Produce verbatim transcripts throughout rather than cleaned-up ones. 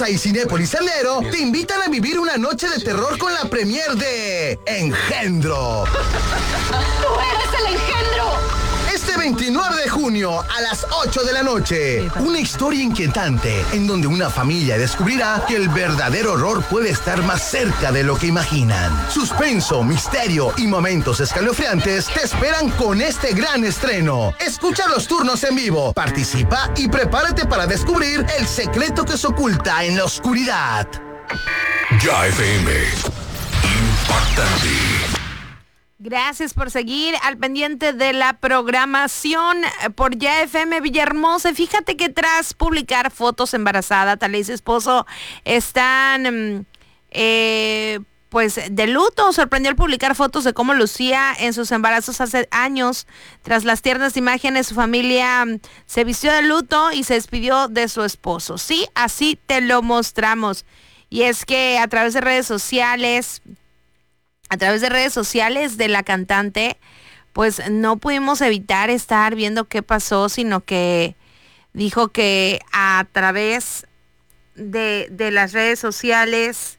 Villahermosa y Cinépolis Sendero te invitan a vivir una noche de terror con la premier de Engendro. ¡Tú eres el engendro! Este veintinueve de junio a las ocho de la noche, una historia inquietante en donde una familia descubrirá que el verdadero horror puede estar más cerca de lo que imaginan. Suspenso, misterio y momentos escalofriantes te esperan con este gran estreno. Escucha los turnos en vivo, participa y prepárate para descubrir el secreto que se oculta en la oscuridad. Ya F M, impactante. Gracias por seguir al pendiente de la programación por Ya F M Villahermosa. Fíjate que tras publicar fotos embarazada, Thalía y su esposo están eh, pues de luto. Sorprendió al publicar fotos de cómo lucía en sus embarazos hace años. Tras las tiernas imágenes, su familia se vistió de luto y se despidió de su esposo. Sí, así te lo mostramos. Y es que a través de redes sociales... A través de redes sociales de la cantante, pues no pudimos evitar estar viendo qué pasó, sino que dijo que a través de, de las redes sociales,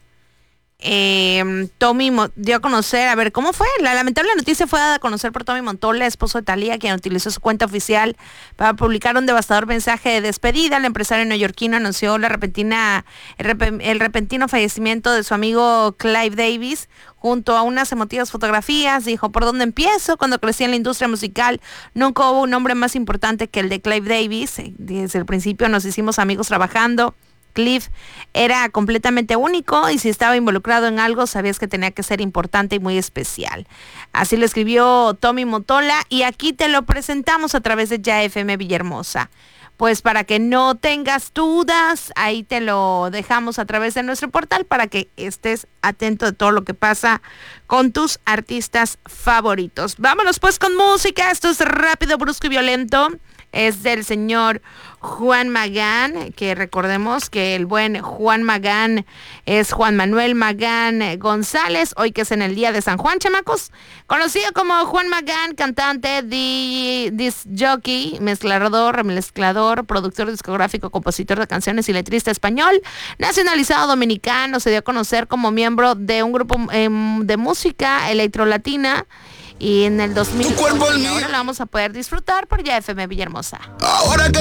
eh, Tommy Mo- dio a conocer, a ver, ¿cómo fue? La lamentable noticia fue dada a conocer por Tommy Motola, esposo de Thalía, quien utilizó su cuenta oficial para publicar un devastador mensaje de despedida. El empresario neoyorquino anunció la repentina, el, rep- el repentino fallecimiento de su amigo Clive Davis, junto a unas emotivas fotografías. Dijo: ¿por dónde empiezo? Cuando crecí en la industria musical, nunca hubo un hombre más importante que el de Clive Davis. Desde el principio nos hicimos amigos trabajando. Clive era completamente único y si estaba involucrado en algo, sabías que tenía que ser importante y muy especial. Así lo escribió Tommy Motola y aquí te lo presentamos a través de Ya F M Villahermosa. Pues para que no tengas dudas, ahí te lo dejamos a través de nuestro portal para que estés atento de todo lo que pasa con tus artistas favoritos. Vámonos pues con música. Esto es Rápido, Brusco y Violento. Es del señor Juan Magán, que recordemos que el buen Juan Magán es Juan Manuel Magán González, hoy que es en el día de San Juan, chamacos, conocido como Juan Magán, cantante, di, disc jockey, mezclador, remezclador, productor discográfico, compositor de canciones y letrista español, nacionalizado dominicano. Se dio a conocer como miembro de un grupo eh, de música electrolatina. Y en el dos mil, y ahora lo vamos a poder disfrutar por Ya F M Villahermosa. Ahora que